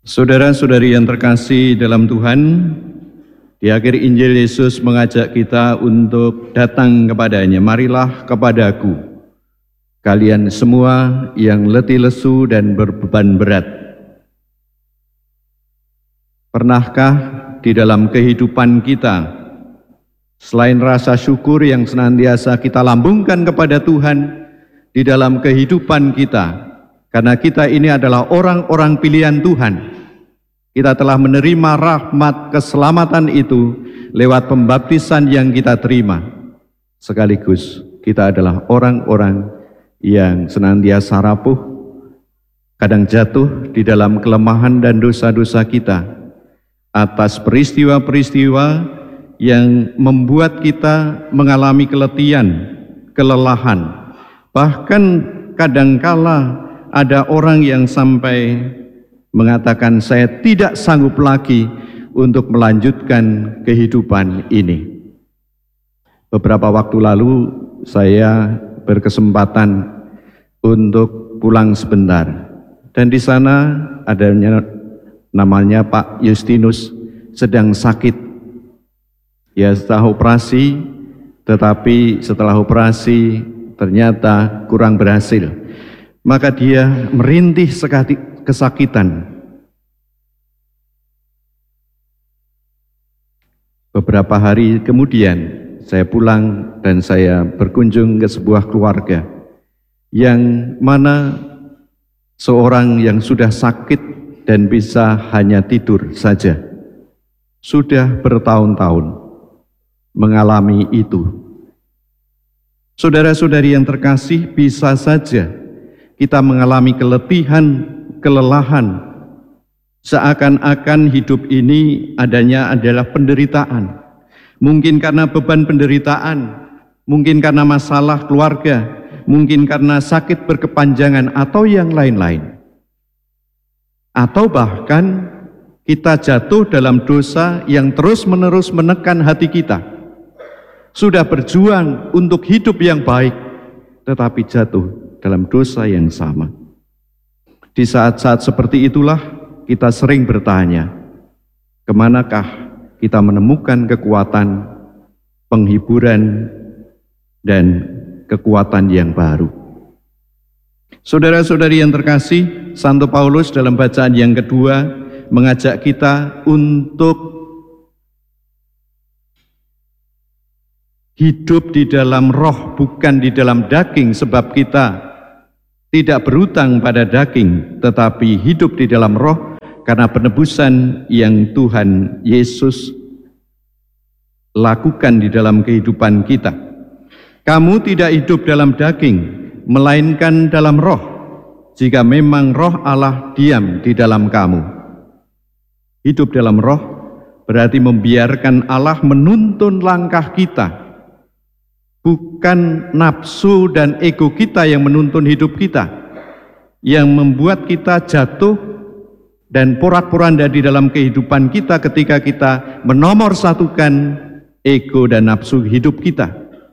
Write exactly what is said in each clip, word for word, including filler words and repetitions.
Saudara-saudari yang terkasih dalam Tuhan, di akhir Injil Yesus mengajak kita untuk datang kepadanya. Marilah kepadaku, kalian semua yang letih lesu dan berbeban berat. Pernahkah di dalam kehidupan kita, selain rasa syukur yang senantiasa kita lambungkan kepada Tuhan di dalam kehidupan kita, karena kita ini adalah orang-orang pilihan Tuhan, kita telah menerima rahmat keselamatan itu lewat pembaptisan yang kita terima. Sekaligus kita adalah orang-orang yang senantiasa rapuh, kadang jatuh di dalam kelemahan dan dosa-dosa kita atas peristiwa-peristiwa yang membuat kita mengalami keletihan, kelelahan. Bahkan kadangkala ada orang yang sampai mengatakan, saya tidak sanggup lagi untuk melanjutkan kehidupan ini. Beberapa waktu lalu saya berkesempatan untuk pulang sebentar, dan di sana adanya namanya Pak Justinus sedang sakit. Ya, setelah operasi, tetapi setelah operasi ternyata kurang berhasil. Maka dia merintih sekali kesakitan. Beberapa hari kemudian saya pulang dan saya berkunjung ke sebuah keluarga yang mana seorang yang sudah sakit dan bisa hanya tidur saja, sudah bertahun-tahun mengalami itu. Saudara-saudari yang terkasih, bisa saja kita mengalami keletihan, kelelahan, seakan-akan hidup ini adanya adalah penderitaan. Mungkin karena beban penderitaan, mungkin karena masalah keluarga, mungkin karena sakit berkepanjangan atau yang lain-lain. Atau bahkan kita jatuh dalam dosa yang terus-menerus menekan hati kita. Sudah berjuang untuk hidup yang baik, tetapi jatuh dalam dosa yang sama. Di saat-saat seperti itulah kita sering bertanya, kemanakah kita menemukan kekuatan, penghiburan, dan kekuatan yang baru? Saudara-saudari yang terkasih, Santo Paulus dalam bacaan yang kedua mengajak kita untuk hidup di dalam roh, bukan di dalam daging, sebab kita tidak berutang pada daging, tetapi hidup di dalam roh karena penebusan yang Tuhan Yesus lakukan di dalam kehidupan kita. Kamu tidak hidup dalam daging, melainkan dalam roh, jika memang roh Allah diam di dalam kamu. Hidup dalam roh berarti membiarkan Allah menuntun langkah kita, bukan nafsu dan ego kita yang menuntun hidup kita, yang membuat kita jatuh dan porak-poranda di dalam kehidupan kita ketika kita menomorsatukan ego dan nafsu hidup kita.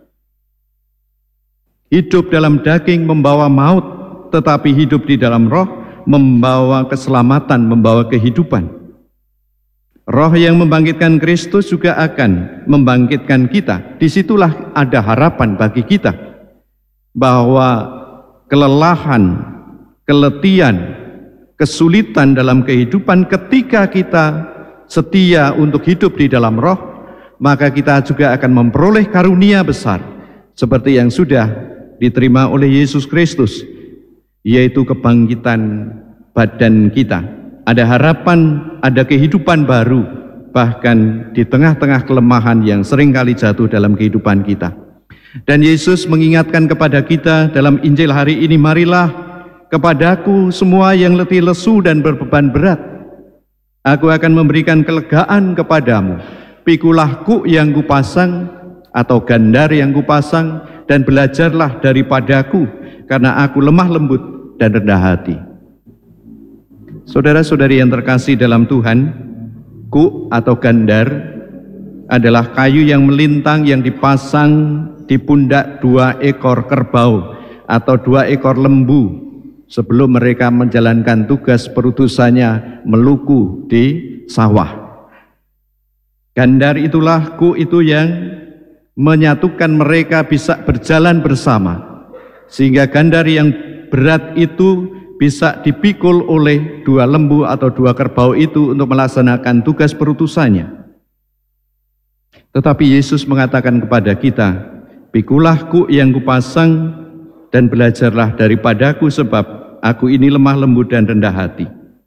Hidup dalam daging membawa maut, tetapi hidup di dalam roh membawa keselamatan, membawa kehidupan. Roh yang membangkitkan Kristus juga akan membangkitkan kita. Disitulah ada harapan bagi kita bahwa kelelahan, keletihan, kesulitan dalam kehidupan, ketika kita setia untuk hidup di dalam roh, maka kita juga akan memperoleh karunia besar seperti yang sudah diterima oleh Yesus Kristus, yaitu kebangkitan badan kita. Ada harapan, ada kehidupan baru, bahkan di tengah-tengah kelemahan yang seringkali jatuh dalam kehidupan kita. Dan Yesus mengingatkan kepada kita dalam Injil hari ini, marilah kepadaku semua yang letih lesu dan berbeban berat, aku akan memberikan kelegaan kepadamu. Pikulah kuk yang kupasang atau gandar yang kupasang, dan belajarlah daripadaku, karena aku lemah lembut dan rendah hati. Saudara-saudari yang terkasih dalam Tuhan, kuk atau gandar adalah kayu yang melintang yang dipasang di pundak dua ekor kerbau atau dua ekor lembu sebelum mereka menjalankan tugas perutusannya meluku di sawah. Gandar itulah kuk itu yang menyatukan mereka bisa berjalan bersama, sehingga gandar yang berat itu bisa dipikul oleh dua lembu atau dua kerbau itu untuk melaksanakan tugas perutusannya. Tetapi Yesus mengatakan kepada kita, pikulah kuk yang kupasang dan belajarlah daripadaku, sebab aku ini lemah lembut dan rendah hati.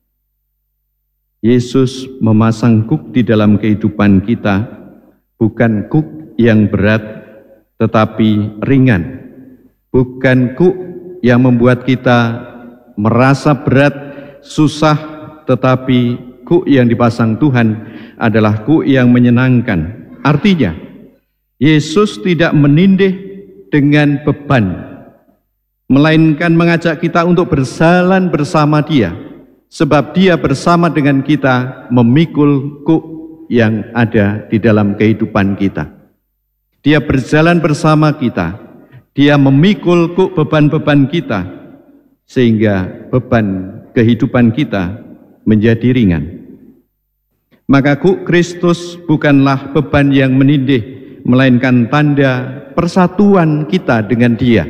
Yesus memasang kuk di dalam kehidupan kita, bukan kuk yang berat tetapi ringan, bukan kuk yang membuat kita merasa berat, susah, tetapi kuk yang dipasang Tuhan adalah kuk yang menyenangkan. Artinya, Yesus tidak menindih dengan beban, melainkan mengajak kita untuk berjalan bersama Dia, sebab Dia bersama dengan kita memikul kuk yang ada di dalam kehidupan kita. Dia berjalan bersama kita, Dia memikul kuk beban-beban kita, sehingga beban kehidupan kita menjadi ringan. Maka kuk Kristus bukanlah beban yang menindih, melainkan tanda persatuan kita dengan Dia.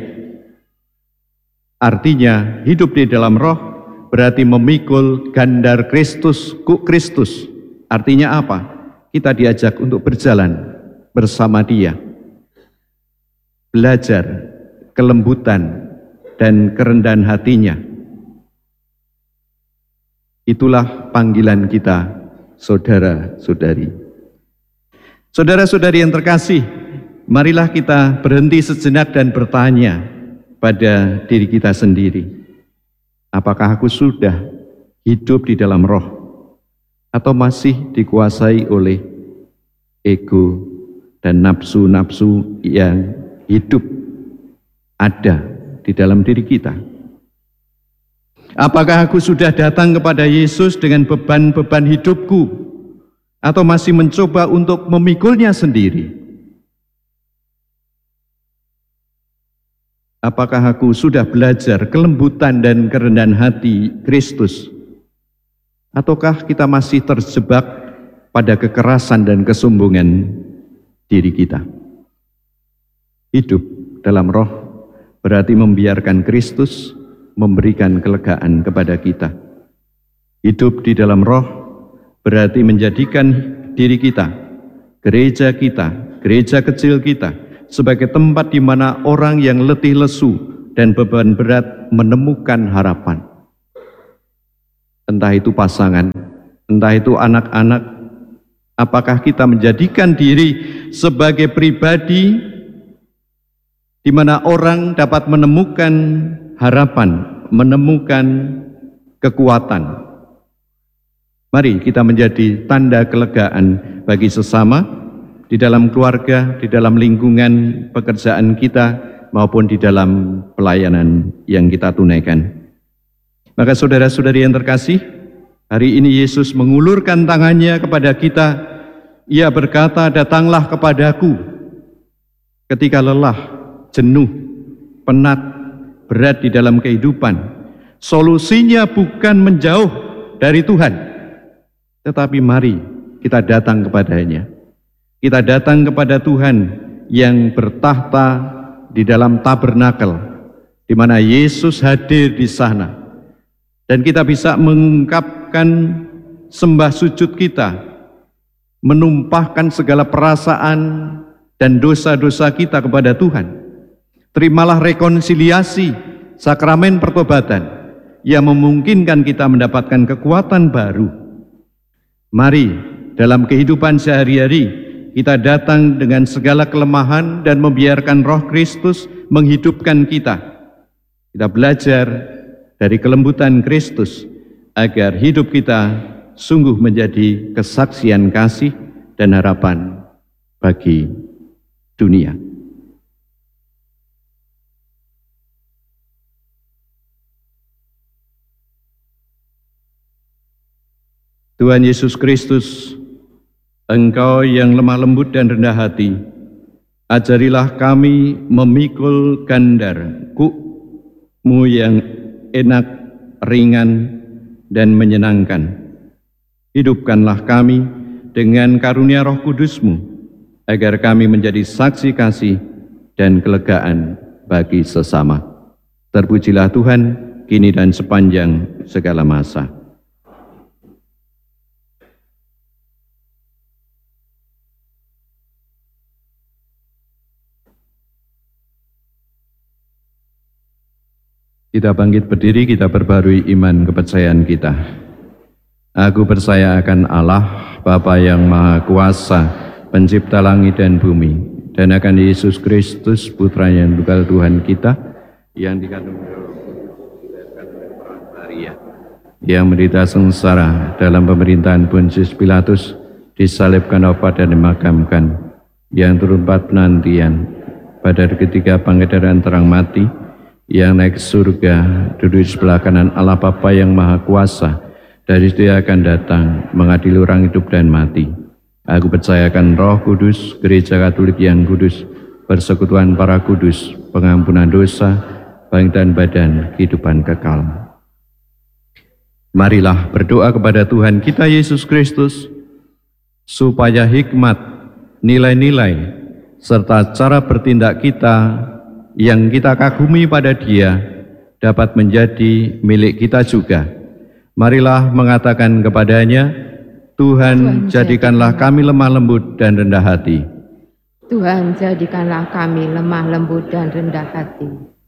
Artinya, hidup di dalam roh berarti memikul gandar Kristus, kuk Kristus. Artinya apa? Kita diajak untuk berjalan bersama Dia, belajar kelembutan dan kerendahan hatinya. Itulah panggilan kita, saudara-saudari. Saudara-saudari yang terkasih, marilah kita berhenti sejenak dan bertanya pada diri kita sendiri. Apakah aku sudah hidup di dalam roh, atau masih dikuasai oleh ego dan nafsu-nafsu yang hidup ada di dalam diri kita? Apakah aku sudah datang kepada Yesus dengan beban-beban hidupku, atau masih mencoba untuk memikulnya sendiri? Apakah aku sudah belajar kelembutan dan kerendahan hati Kristus, ataukah kita masih terjebak pada kekerasan dan kesombongan diri kita? Hidup dalam roh berarti membiarkan Kristus memberikan kelegaan kepada kita. Hidup di dalam roh berarti menjadikan diri kita, gereja kita, gereja kecil kita, sebagai tempat di mana orang yang letih lesu dan beban berat menemukan harapan. Entah itu pasangan, entah itu anak-anak, apakah kita menjadikan diri sebagai pribadi di mana orang dapat menemukan harapan, menemukan kekuatan. Mari kita menjadi tanda kelegaan bagi sesama, di dalam keluarga, di dalam lingkungan pekerjaan kita, maupun di dalam pelayanan yang kita tunaikan. Maka saudara-saudari yang terkasih, hari ini Yesus mengulurkan tangannya kepada kita. Ia berkata, datanglah kepadaku ketika lelah, jenuh, penat, berat di dalam kehidupan. Solusinya bukan menjauh dari Tuhan, tetapi mari kita datang kepadanya. Kita datang kepada Tuhan yang bertahta di dalam tabernakel, di mana Yesus hadir di sana, dan kita bisa mengungkapkan sembah sujud kita, menumpahkan segala perasaan dan dosa-dosa kita kepada Tuhan. Terimalah rekonsiliasi, sakramen pertobatan yang memungkinkan kita mendapatkan kekuatan baru. Mari dalam kehidupan sehari-hari kita datang dengan segala kelemahan dan membiarkan Roh Kristus menghidupkan kita. Kita belajar dari kelembutan Kristus agar hidup kita sungguh menjadi kesaksian kasih dan harapan bagi dunia. Tuhan Yesus Kristus, Engkau yang lemah lembut dan rendah hati, ajarilah kami memikul gandar kuk-Mu yang enak, ringan, dan menyenangkan, Hidupkanlah kami dengan karunia Roh Kudus-Mu, agar kami menjadi saksi kasih dan kelegaan bagi sesama. Terpujilah Tuhan, kini dan sepanjang segala masa. Kita bangkit berdiri, kita perbarui iman kepercayaan kita. Aku percaya akan Allah, Bapa yang Maha Kuasa, Pencipta langit dan bumi, dan akan Yesus Kristus, Putranya yang tunggal Tuhan kita, yang dikandung Maria, yang menderita sengsara dalam pemerintahan Pontius Pilatus, disalibkan, wafat dan dimakamkan, yang turun empat penantian, pada hari ketiga bangkit dari antara mati, yang naik ke surga, duduk di sebelah kanan Allah Bapa yang Maha Kuasa, dari situ akan datang mengadili orang hidup dan mati. Aku percayakan Roh Kudus, Gereja Katolik yang kudus, persekutuan para kudus, pengampunan dosa, bangkitan badan, kehidupan kekal. Marilah berdoa kepada Tuhan kita Yesus Kristus, supaya hikmat, nilai-nilai, serta cara bertindak kita yang kita kagumi pada Dia dapat menjadi milik kita juga. Marilah mengatakan kepadanya, Tuhan, Tuhan jadikanlah kami lemah lembut dan rendah hati. Tuhan, jadikanlah kami lemah lembut dan rendah hati.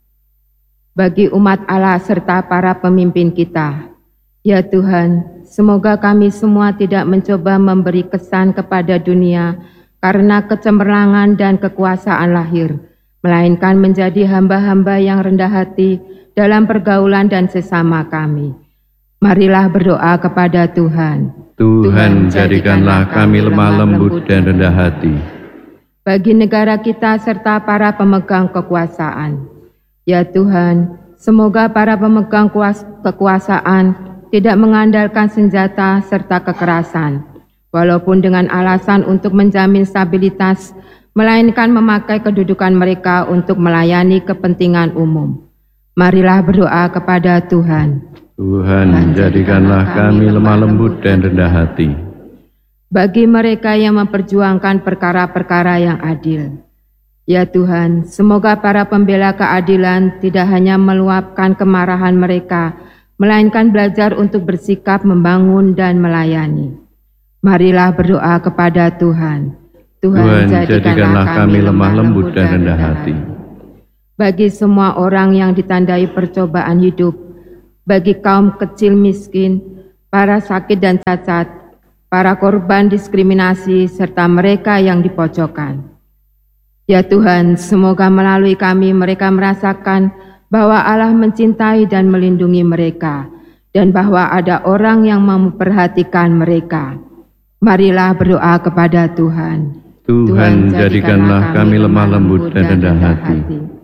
Bagi umat Allah serta para pemimpin kita, ya Tuhan, semoga kami semua tidak mencoba memberi kesan kepada dunia karena kecemerlangan dan kekuasaan lahir, melainkan menjadi hamba-hamba yang rendah hati dalam pergaulan dan sesama kami. Marilah berdoa kepada Tuhan. Tuhan, jadikanlah kami lemah lembut dan rendah hati. Bagi negara kita serta para pemegang kekuasaan, ya Tuhan, semoga para pemegang kekuasaan tidak mengandalkan senjata serta kekerasan, walaupun dengan alasan untuk menjamin stabilitas, melainkan memakai kedudukan mereka untuk melayani kepentingan umum. Marilah berdoa kepada Tuhan. Tuhan, jadikanlah kami lemah lembut dan rendah hati. Bagi mereka yang memperjuangkan perkara-perkara yang adil, ya Tuhan, semoga para pembela keadilan tidak hanya meluapkan kemarahan mereka, melainkan belajar untuk bersikap membangun dan melayani. Marilah berdoa kepada Tuhan. Tuhan, jadikanlah kami lemah lembut dan rendah hati. Bagi semua orang yang ditandai percobaan hidup, bagi kaum kecil miskin, para sakit dan cacat, para korban diskriminasi, serta mereka yang dipojokkan. Ya Tuhan, semoga melalui kami mereka merasakan bahwa Allah mencintai dan melindungi mereka, dan bahwa ada orang yang memperhatikan mereka. Marilah berdoa kepada Tuhan. Tuhan, jadikanlah kami lemah lembut dan rendah hati.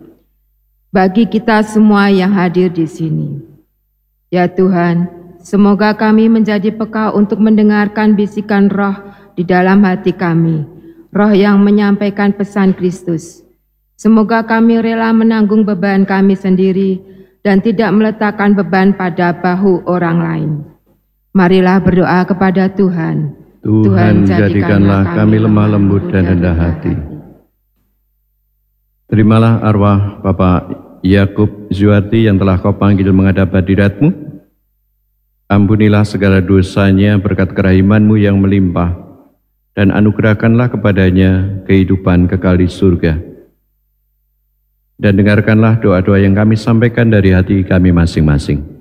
Bagi kita semua yang hadir di sini, ya Tuhan, semoga kami menjadi peka untuk mendengarkan bisikan Roh di dalam hati kami, Roh yang menyampaikan pesan Kristus. Semoga kami rela menanggung beban kami sendiri dan tidak meletakkan beban pada bahu orang lain. Marilah berdoa kepada Tuhan. Tuhan, jadikanlah kami lemah lembut dan rendah hati. Terimalah arwah Bapak Yakub Zuardi yang telah Kau panggil menghadap hadirat-Mu. Ampunilah segala dosanya berkat kerahiman-Mu yang melimpah, dan anugerahkanlah kepadanya kehidupan kekal di surga. Dan dengarkanlah doa-doa yang kami sampaikan dari hati kami masing-masing.